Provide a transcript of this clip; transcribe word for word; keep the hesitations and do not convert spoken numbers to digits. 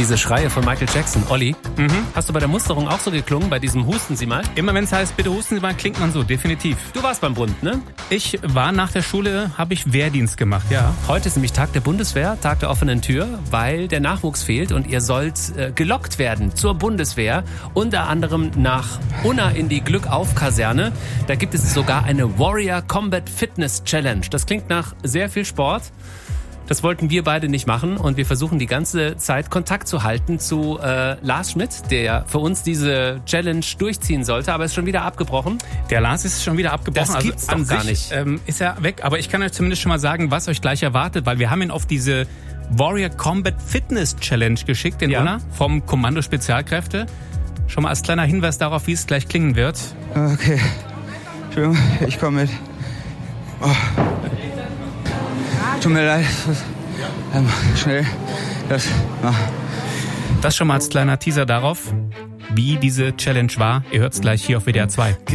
Diese Schreie von Michael Jackson. Olli, Mhm. hast du bei der Musterung auch so geklungen, bei diesem Husten Sie mal? Immer wenn es heißt, bitte husten Sie mal, klingt man so, definitiv. Du warst beim Bund, ne? Ich war nach der Schule, habe ich Wehrdienst gemacht, ja. Heute ist nämlich Tag der Bundeswehr, Tag der offenen Tür, weil der Nachwuchs fehlt und ihr sollt äh, gelockt werden zur Bundeswehr, unter anderem nach Unna in die Glückauf-Kaserne. Da gibt es sogar eine Warrior Combat Fitness Challenge. Das klingt nach sehr viel Sport. Das wollten wir beide nicht machen und wir versuchen die ganze Zeit Kontakt zu halten zu äh, Lars Schmidt, der für uns diese Challenge durchziehen sollte, aber ist schon wieder abgebrochen. Der Lars ist schon wieder abgebrochen. Das gibt's also doch gar sich, nicht. Ähm, ist er weg, aber ich kann euch zumindest schon mal sagen, was euch gleich erwartet, weil wir haben ihn auf diese Warrior Combat Fitness Challenge geschickt in Ja. Unna vom Kommando Spezialkräfte. Schon mal als kleiner Hinweis darauf, wie es gleich klingen wird. Okay. Entschuldigung, ich komme mit. Oh. Tut mir leid. Ähm, schnell das machen. Das schon mal als kleiner Teaser darauf, wie diese Challenge war. Ihr hört es gleich hier auf W D R zwei.